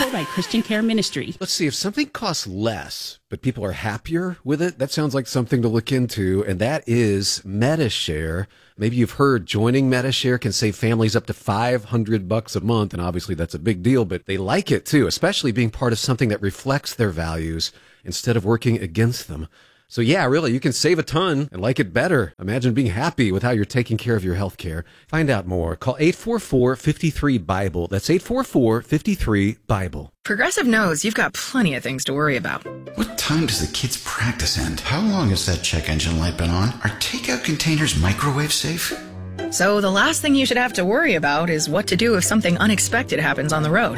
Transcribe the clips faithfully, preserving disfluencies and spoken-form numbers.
for by Christian Care Ministry. Let's see, if something costs less, but people are happier with it, that sounds like something to look into, and that is Medi-Share. Maybe you've heard joining Medi-Share can save families up to five hundred bucks a month, and obviously that's a big deal, but they like it too, especially being part of something that reflects their values instead of working against them. So yeah, really, you can save a ton and like it better. Imagine being happy with how you're taking care of your health care. Find out more. Call eight four four, five three, BIBLE. That's eight four four, five three, BIBLE. Progressive knows you've got plenty of things to worry about. What time does the kids' practice end? How long has that check engine light been on? Are takeout containers microwave safe? So the last thing you should have to worry about is what to do if something unexpected happens on the road.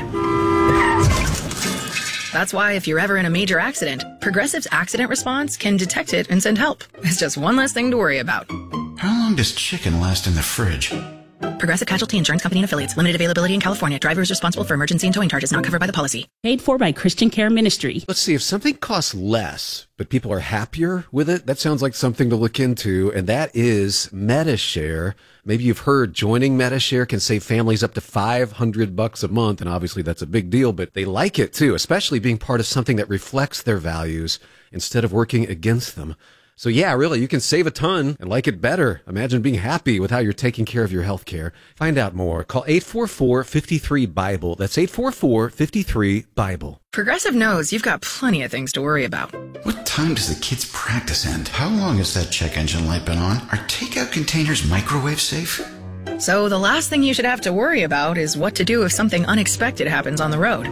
That's why if you're ever in a major accident, Progressive's accident response can detect it and send help. It's just one less thing to worry about. How long does chicken last in the fridge? Progressive Casualty Insurance Company and Affiliates. Limited availability in California. Driver is responsible for emergency and towing charges not covered by the policy. Paid for by Christian Care Ministry. Let's see, if something costs less, but people are happier with it, that sounds like something to look into, and that is Medi-Share. Maybe you've heard joining Medi-Share can save families up to five hundred bucks a month, and obviously that's a big deal, but they like it too, especially being part of something that reflects their values instead of working against them. So yeah, really, you can save a ton and like it better. Imagine being happy with how you're taking care of your health care. Find out more. Call eight four four, five three, BIBLE. That's eight four four, five three, BIBLE. Progressive knows you've got plenty of things to worry about. What time does the kids' practice end? How long has that check engine light been on? Are takeout containers microwave safe? So the last thing you should have to worry about is what to do if something unexpected happens on the road.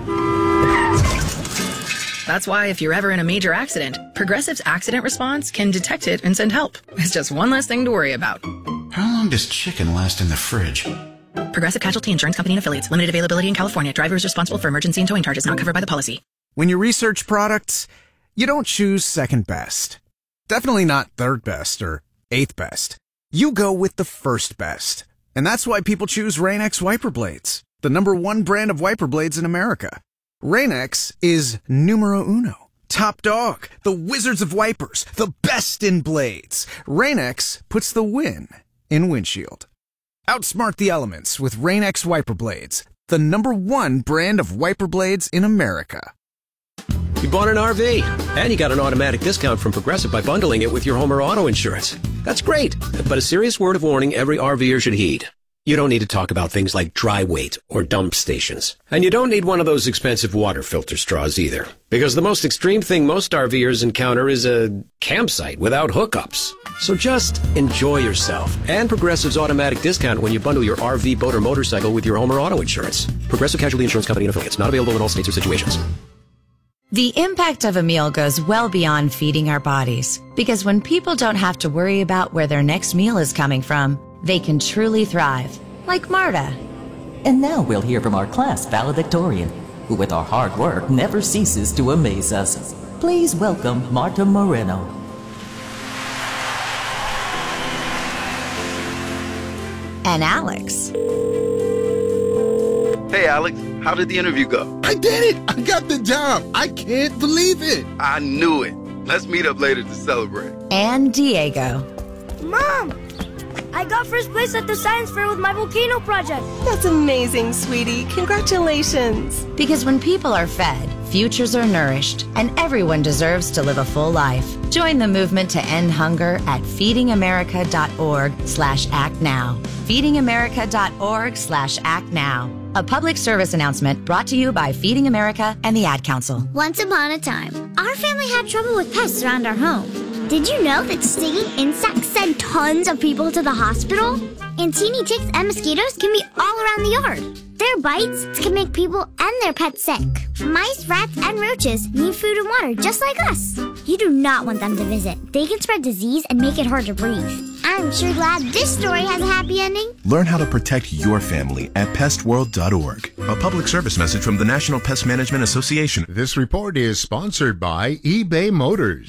That's why if you're ever in a major accident, Progressive's accident response can detect it and send help. It's just one less thing to worry about. How long does chicken last in the fridge? Progressive Casualty Insurance Company and Affiliates. Limited availability in California. Driver is responsible for emergency and towing charges not covered by the policy. When you research products, you don't choose second best. Definitely not third best or eighth best. You go with the first best. And that's why people choose Rain-X wiper blades, the number one brand of wiper blades in America. Rain-X is numero uno. Top dog, the wizards of wipers, the best in blades. Rain-X puts the win in windshield. Outsmart the elements with Rain-X wiper blades, the number one brand of wiper blades in America. You bought an R V, and you got an automatic discount from Progressive by bundling it with your home or auto insurance. That's great, but a serious word of warning every RVer should heed. You don't need to talk about things like dry weight or dump stations. And you don't need one of those expensive water filter straws either. Because the most extreme thing most RVers encounter is a campsite without hookups. So just enjoy yourself and Progressive's automatic discount when you bundle your R V, boat, or motorcycle with your home or auto insurance. Progressive Casualty Insurance Company and Affiliates. Not available in all states or situations. The impact of a meal goes well beyond feeding our bodies. Because when people don't have to worry about where their next meal is coming from, they can truly thrive, like Marta. And now we'll hear from our class valedictorian, who with our hard work never ceases to amaze us. Please welcome Marta Moreno. And Alex. Hey Alex, how did the interview go? I did it! I got the job! I can't believe it! I knew it. Let's meet up later to celebrate. And Diego. Mom! I got first place at the science fair with my volcano project. That's amazing, sweetie. Congratulations. Because when people are fed, futures are nourished, and everyone deserves to live a full life. Join the movement to end hunger at feedingamerica.org slash act now. feedingamerica.org slash act now. A public service announcement brought to you by Feeding America and the Ad Council. Once upon a time, our family had trouble with pests around our home. Did you know that stinging insects send tons of people to the hospital? And teeny ticks and mosquitoes can be all around the yard. Their bites can make people and their pets sick. Mice, rats, and roaches need food and water just like us. You do not want them to visit. They can spread disease and make it hard to breathe. I'm sure glad this story has a happy ending. Learn how to protect your family at pest world dot org. A public service message from the National Pest Management Association. This report is sponsored by eBay Motors.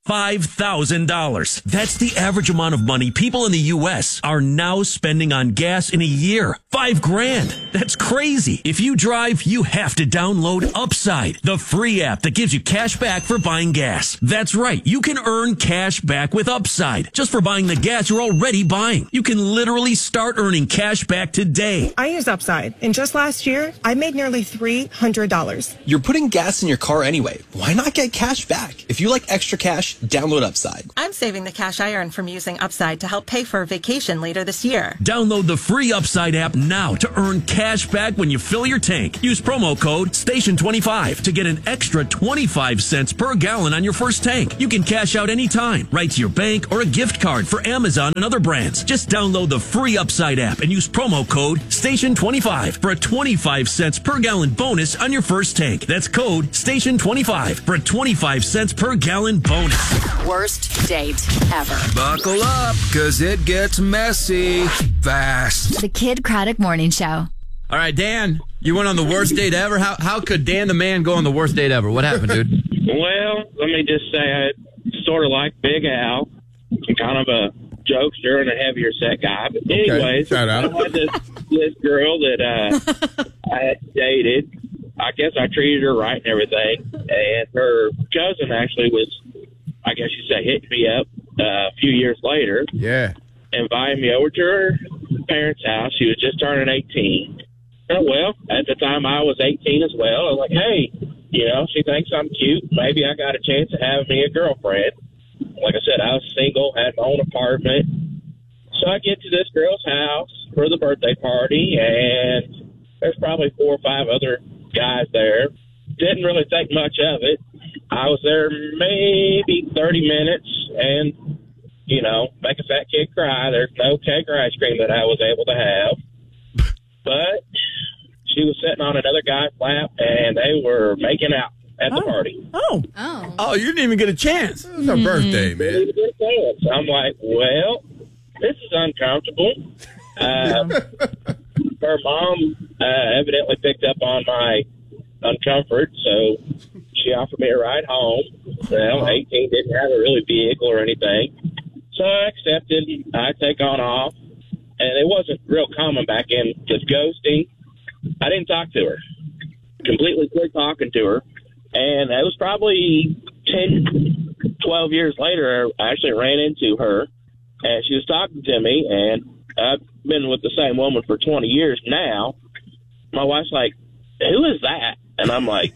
five thousand dollars. That's the average amount of money people in the U S are now spending on gas in a year. Five grand. That's crazy. If you drive, you have to download Upside, the free app that gives you cash back for buying gas. That's right. You can earn cash back with Upside just for buying the gas you're already buying. You can literally start earning cash back today. I use Upside, and just last year, I made nearly three hundred dollars. You're putting gas in your car anyway. Why not get cash back? If you like extra cash, download Upside. I'm saving the cash I earn from using Upside to help pay for a vacation later this year. Download the free Upside app now to earn cash back when you fill your tank. Use promo code station twenty-five to get an extra twenty-five cents per gallon on your first tank. You can cash out anytime, right to your bank or a gift card for Amazon and other brands. Just download the free Upside app and use promo code station twenty-five for a twenty-five cents per gallon bonus on your first tank. That's code station twenty-five for a twenty-five cents per gallon bonus. Worst date ever. Buckle up, because it gets messy fast. The Kid Craddock Morning Show. All right, Dan, you went on the worst date ever? How how could Dan the man go on the worst date ever? What happened, dude? Well, let me just say I sort of like Big Al. I'm kind of a jokester and a heavier set guy. But anyways, shout out. I had this, this girl that uh, I had dated. I guess I treated her right and everything. And her cousin actually was, I guess you say, hitting me up uh, a few years later. Yeah. Invited me over to her parents' house. She was just turning eighteen. Oh, well, at the time I was eighteen as well. I was like, hey, you know, she thinks I'm cute. Maybe I got a chance of having me a girlfriend. Like I said, I was single, had my own apartment. So I get to this girl's house for the birthday party, and there's probably four or five other guys there. Didn't really think much of it. I was there maybe thirty minutes, and, you know, make a fat kid cry. There's no cake or ice cream that I was able to have. But she was sitting on another guy's lap, and they were making out at the oh. party. Oh. oh. Oh, you didn't even get a chance. It was her mm. birthday, man. Didn't get a chance. I'm like, well, this is uncomfortable. Uh, her mom uh, evidently picked up on my uncomfort, so she offered me a ride home. Well, eighteen, didn't have a really vehicle or anything. So I accepted. I take on off. And it wasn't real common back in, just ghosting. I didn't talk to her. Completely quit talking to her. And it was probably ten, twelve years later, I actually ran into her. And she was talking to me. And I've been with the same woman for twenty years now. My wife's like, who is that? And I'm like,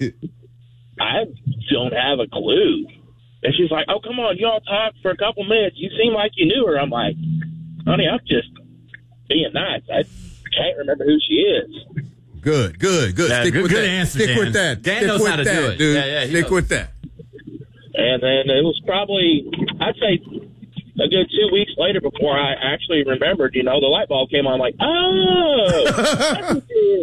I don't have a clue. And she's like, oh, come on, y'all talked for a couple minutes. You seem like you knew her. I'm like, honey, I'm just being nice. I can't remember who she is. Good, good, good. Yeah, Stick good, with good that. answer, Stick Dan. with that. Dan Stick knows with how to that, do it. dude. Yeah, yeah, he Stick knows. with that. And then it was probably, I'd say, a good two weeks later before I actually remembered, you know, the light bulb came on. I'm like, oh,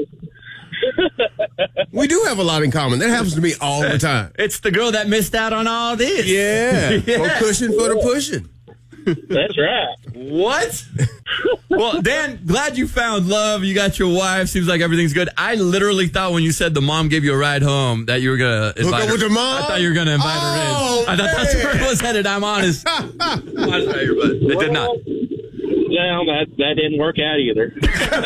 we do have a lot in common. That happens to me all the time. It's the girl that missed out on all this. Yeah. yeah. More cushion for the pushing. That's right. What? Well, Dan, glad you found love. You got your wife. Seems like everything's good. I literally thought when you said the mom gave you a ride home that you were going to invite Hook up her. with your mom? I thought you were going to invite oh, her in. I thought man. that's where it was headed. I'm honest. I'm honest right here, but it well, did not. No, that, that didn't work out either.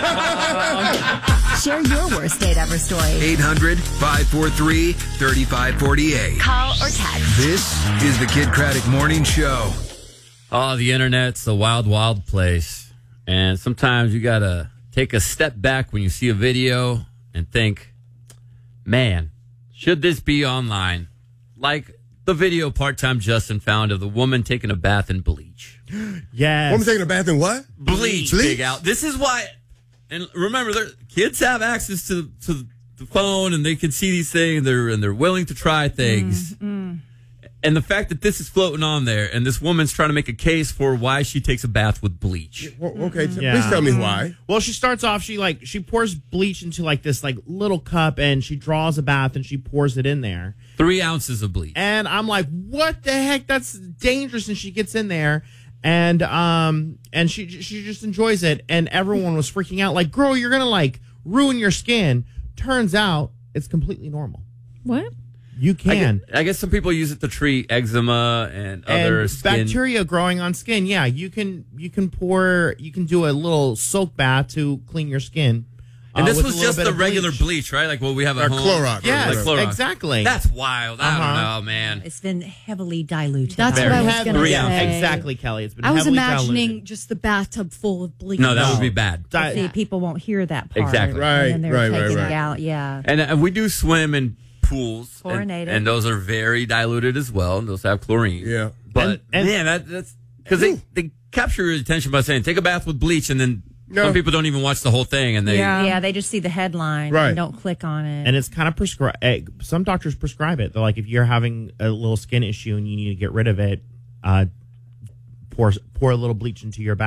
Share your worst date ever story. eight hundred, five four three, three five four eight. Call or text. This is the Kid Craddock Morning Show. Oh, the internet's a wild, wild place. And sometimes you got to take a step back when you see a video and think, man, should this be online? Like the video Part-Time Justin found of the woman taking a bath in bleach. Yes. Woman taking a bath in what? Bleach, bleach? Big Al. This is why, and remember, kids have access to, to the phone and they can see these things they're, and they're willing to try things. Mm, mm. And the fact that this is floating on there and this woman's trying to make a case for why she takes a bath with bleach. Well, okay, Yeah. please tell me why. Well, she starts off, she like she pours bleach into like this like little cup and she draws a bath and she pours it in there. Three ounces of bleach. And I'm like, what the heck? That's dangerous. And she gets in there and um and she she just enjoys it. And everyone was freaking out, like, girl, you're gonna like ruin your skin. Turns out it's completely normal. What? You can. I guess, I guess some people use it to treat eczema and other and skin. bacteria growing on skin. Yeah, you can you can pour you can do a little soak bath to clean your skin. And uh, this with a was little just bit the of regular bleach. bleach, right? Like what we have at Or home. Clorox. Yes, Like Clorox. exactly. That's wild. I Uh-huh. don't know, man. It's been heavily diluted. That's Very what I was heavily. going to Yeah, say. exactly, Kelly. It's been I was heavily imagining diluted. just the bathtub full of bleach. No, that would be bad. But see, people won't hear that part. Exactly. Right, And then they're right, right, taking right. it out. Yeah. And, and we do swim in pools. and- Chlorinated. And, those are very diluted as well. And those have chlorine. Yeah. But, And- and- man, that, that's because they, they capture your attention by saying, take a bath with bleach. And then No. some people don't even watch the whole thing. And they, Yeah. yeah, they just see the headline Right. and don't click on it. And it's kind of prescribed. Some doctors prescribe it. They're like, if you're having a little skin issue and you need to get rid of it, uh, pour pour a little bleach into your bath.